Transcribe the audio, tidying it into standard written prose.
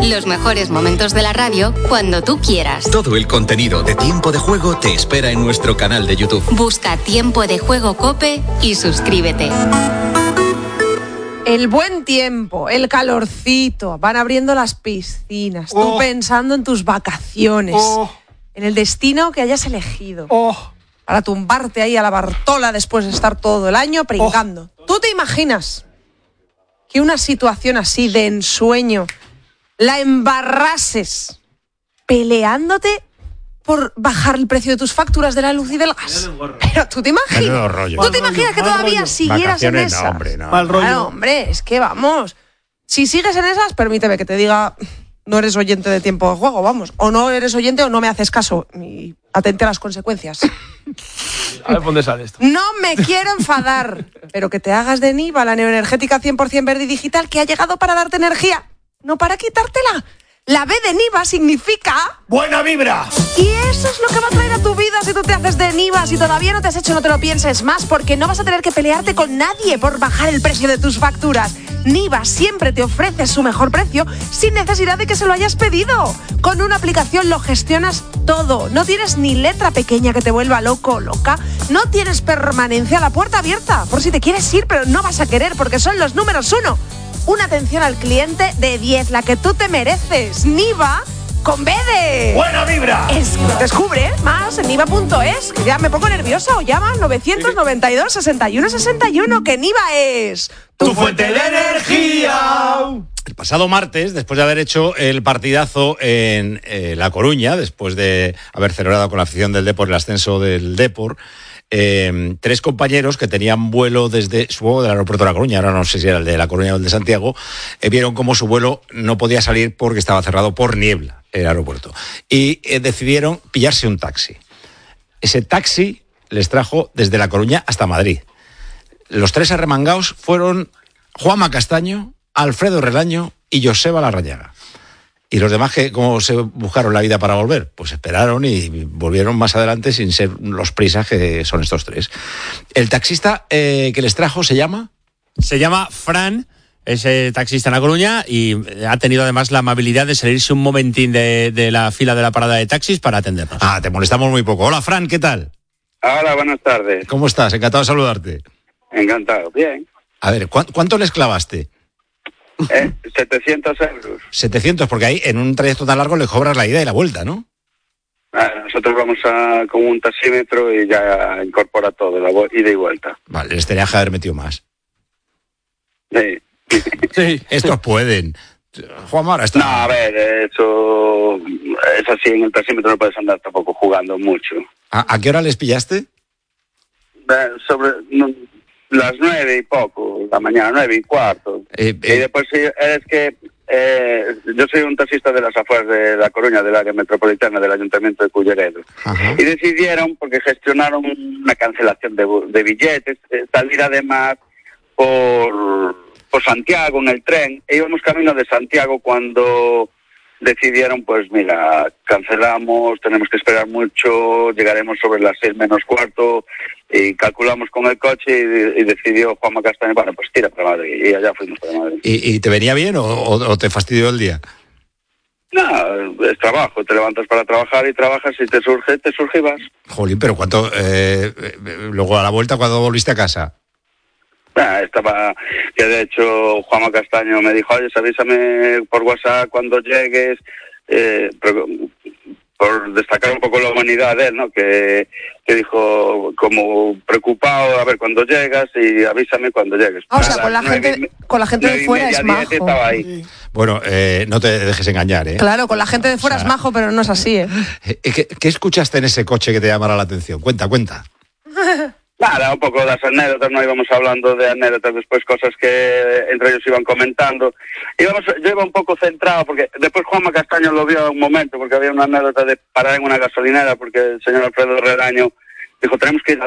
Los mejores momentos de la radio cuando tú quieras. Todo el contenido de Tiempo de Juego te espera en nuestro canal de YouTube. Busca Tiempo de Juego COPE y suscríbete. El buen tiempo, el calorcito, van abriendo las piscinas, tú pensando en tus vacaciones, en el destino que hayas elegido, para tumbarte ahí a la Bartola después de estar todo el año pringando. ¿Tú te imaginas que una situación así de ensueño la embarrases peleándote por bajar el precio de tus facturas de la luz y del gas? Pero tú te imaginas, ¿tú te imaginas que todavía siguieras en esas? No, hombre, no. Claro, hombre, es que vamos, si sigues en esas, permíteme que te diga, no eres oyente de Tiempo de Juego, vamos, o no eres oyente o no me haces caso, y atente a las consecuencias. A ver, ¿dónde sale esto? No me quiero enfadar, pero que te hagas de Niva, la neoenergética 100% verde y digital que ha llegado para darte energía, no para quitártela. La B de Niva significa... ¡buena vibra! Y eso es lo que va a traer a tu vida si tú te haces de Niva. Si todavía no te has hecho, no te lo pienses más, porque no vas a tener que pelearte con nadie por bajar el precio de tus facturas. Niva siempre te ofrece su mejor precio sin necesidad de que se lo hayas pedido. Con una aplicación lo gestionas todo. No tienes ni letra pequeña que te vuelva loco o loca. No tienes permanencia a la puerta abierta. Por si te quieres ir, pero no vas a querer porque son los números 1. Una atención al cliente de 10, la que tú te mereces. Niva con B de... ¡buena vibra! Descubre más en niva.es, que ya me pongo nerviosa, o llama al 992 61 61, que Niva es... ¡tu fuente de energía! El pasado martes, después de haber hecho el partidazo en La Coruña, después de haber celebrado con la afición del Depor el ascenso del Depor, 3 compañeros que tenían vuelo desde su vuelo del aeropuerto de La Coruña, ahora no sé si era el de La Coruña o el de Santiago, vieron cómo su vuelo no podía salir porque estaba cerrado por niebla el aeropuerto. Y decidieron pillarse un taxi. Ese taxi les trajo desde La Coruña hasta Madrid. Los 3 arremangaos fueron Juanma Castaño, Alfredo Relaño y Joseba Larrañaga. ¿Y los demás cómo se buscaron la vida para volver? Pues esperaron y volvieron más adelante sin ser los prisas que son estos 3. El taxista que les trajo ¿se llama? Se llama Fran, es taxista en La Coruña y ha tenido además la amabilidad de salirse un momentín de la fila de la parada de taxis para atendernos. Ah, te molestamos muy poco. Hola, Fran, ¿qué tal? Hola, buenas tardes. ¿Cómo estás? Encantado de saludarte. Encantado, bien. A ver, ¿cuánto les clavaste? 700 euros. 700, porque ahí en un trayecto tan largo le cobras la ida y la vuelta, ¿no? Nosotros vamos con un taxímetro y ya incorpora todo, la ida y vuelta. Vale, les tenía que haber metido más. Sí. Sí. Estos pueden. Juanma, ahora está... No, a ver, eso es así, en el taxímetro no puedes andar tampoco jugando mucho. ¿A qué hora les pillaste? Las 9 y poco, la mañana, 9 y cuarto. Y después es que yo soy un taxista de las afueras de La Coruña, del área metropolitana del Ayuntamiento de Culleredo. Ajá. Y decidieron, porque gestionaron una cancelación de billetes, salir además por Santiago en el tren. E íbamos camino de Santiago cuando decidieron, pues mira, cancelamos, tenemos que esperar mucho, llegaremos sobre las 6 menos cuarto, y calculamos con el coche y decidió Juanma Castaño, bueno, pues tira para Madrid, y allá fuimos para Madrid. ¿Y te venía bien o te fastidió el día? No, es trabajo, te levantas para trabajar y trabajas, y te surge y vas. Jolín, pero ¿cuánto? Luego a la vuelta, ¿cuándo volviste a casa? Estaba, que de hecho Juanma Castaño me dijo, oye, avísame por WhatsApp cuando llegues, pero por destacar un poco la humanidad de él, ¿no? Que dijo como preocupado, a ver cuando llegas y avísame cuando llegues. O sea, con la gente de fuera es majo. Estaba ahí. Bueno, no te dejes engañar, ¿eh? Claro, con la gente de fuera es majo, pero no es así, ¿eh? ¿Qué escuchaste en ese coche que te llamara la atención? Cuenta. Nada, un poco de las anécdotas, no íbamos hablando de anécdotas, después cosas que entre ellos iban comentando. Yo iba un poco centrado, porque después Juanma Castaño lo vio un momento, porque había una anécdota de parar en una gasolinera, porque el señor Alfredo Relaño dijo, tenemos que ir